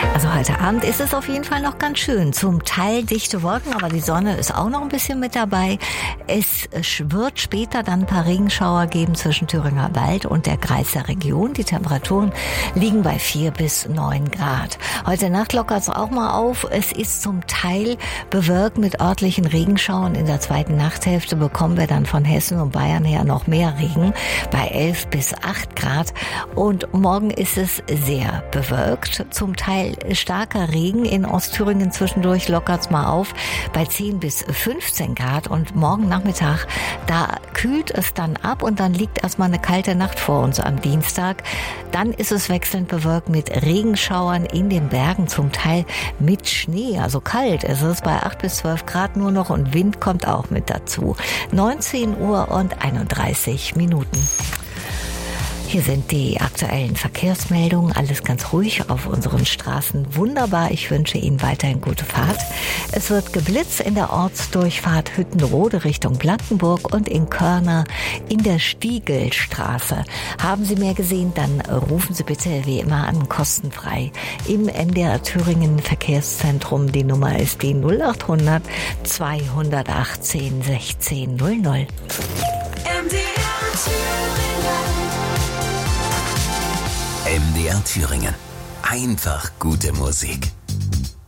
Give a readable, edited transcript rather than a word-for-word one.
Also heute Abend ist es auf jeden Fall noch ganz schön. Zum Teil dichte Wolken, aber die Sonne ist auch noch ein bisschen mit dabei. Es wird später dann ein paar Regenschauer geben zwischen Thüringer Wald und der Greizer Region. Die Temperaturen liegen bei 4 bis 9 Grad. Heute Nacht lockert es auch mal auf. Es ist zum Teil bewölkt mit örtlichen Regenschauern. In der zweiten Nachthälfte bekommen wir dann von Hessen und Bayern her noch mehr Regen bei 11 bis 8 Grad. Und morgen ist es sehr bewölkt. Zum Teil starker Regen in Ostthüringen, zwischendurch lockert's mal auf bei 10 bis 15 Grad und morgen Nachmittag, da kühlt es dann ab und dann liegt erstmal eine kalte Nacht vor uns am Dienstag. Dann ist es wechselnd bewölkt mit Regenschauern in den Bergen, zum Teil mit Schnee, also kalt. Es ist bei 8 bis 12 Grad nur noch und Wind kommt auch mit dazu. 19 Uhr und 31 Minuten. Hier sind die aktuellen Verkehrsmeldungen. Alles ganz ruhig auf unseren Straßen. Wunderbar. Ich wünsche Ihnen weiterhin gute Fahrt. Es wird geblitzt in der Ortsdurchfahrt Hüttenrode Richtung Blankenburg und in Körner in der Stiegelstraße. Haben Sie mehr gesehen, dann rufen Sie bitte wie immer an, kostenfrei. Im NDR Thüringen Verkehrszentrum. Die Nummer ist die 0800 218 16 00. MDR Thüringen. Einfach gute Musik.